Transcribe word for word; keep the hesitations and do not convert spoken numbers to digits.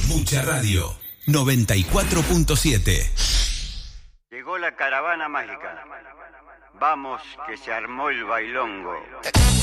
Mucha Radio noventa y cuatro punto siete. Llegó la caravana mágica. Vamos, que se armó el bailongo.